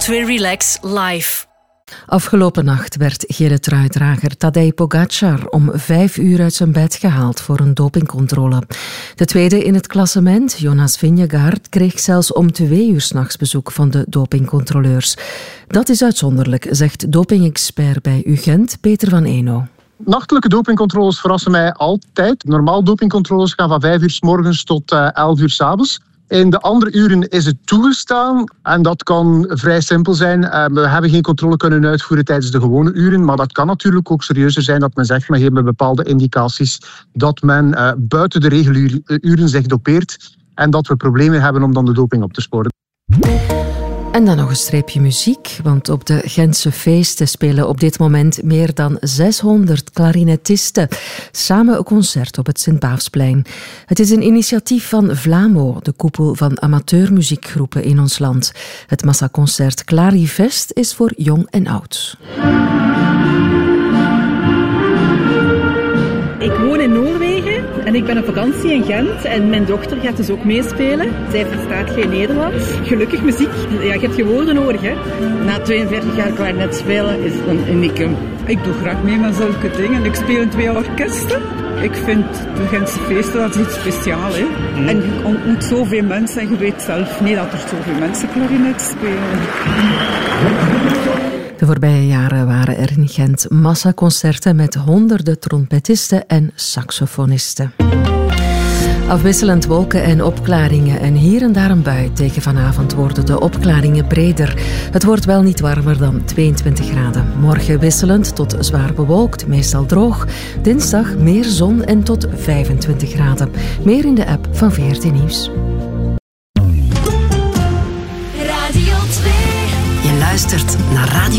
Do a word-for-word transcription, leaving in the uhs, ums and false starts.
twee Relax live. Afgelopen nacht werd gele truidrager Tadej Pogačar om vijf uur uit zijn bed gehaald voor een dopingcontrole. De tweede in het klassement, Jonas Vingegaard, kreeg zelfs om twee uur 's nachts bezoek van de dopingcontroleurs. Dat is uitzonderlijk, zegt dopingexpert bij U Gent, Peter van Eno. Nachtelijke dopingcontroles verrassen mij altijd. Normaal dopingcontroles gaan van vijf uur 's morgens tot uh, elf uur 's avonds. In de andere uren is het toegestaan en dat kan vrij simpel zijn. Uh, we hebben geen controle kunnen uitvoeren tijdens de gewone uren, maar dat kan natuurlijk ook serieuzer zijn dat men zegt, men geeft bepaalde indicaties dat men uh, buiten de reguliere zich dopeert en dat we problemen hebben om dan de doping op te sporen. En dan nog een streepje muziek, want op de Gentse feesten spelen op dit moment meer dan zeshonderd klarinetisten. Samen een concert op het Sint-Baafsplein. Het is een initiatief van Vlamo, de koepel van amateurmuziekgroepen in ons land. Het massaconcert Clarifest is voor jong en oud. Ik woon in Noorwegen en ik ben op vakantie in Gent en mijn dochter gaat dus ook meespelen. Zij verstaat geen Nederlands. Gelukkig muziek, ja, je hebt je woorden nodig, hè. Na tweeënveertig jaar klarinet spelen is het een unicum. Ik doe graag mee met zulke dingen. Ik speel in twee orkesten. Ik vind de Gentse feesten, dat is iets speciaals, hè. Mm. En je ontmoet zoveel mensen en je weet zelf niet dat er zoveel mensen klarinet spelen. De voorbije jaren waren er in Gent massaconcerten met honderden trompetisten en saxofonisten. Afwisselend wolken en opklaringen en hier en daar een bui. Tegen vanavond worden de opklaringen breder. Het wordt wel niet warmer dan tweeëntwintig graden. Morgen wisselend tot zwaar bewolkt, meestal droog. Dinsdag meer zon en tot vijfentwintig graden. Meer in de app van V R T Nieuws. Radio twee. Je luistert naar Radio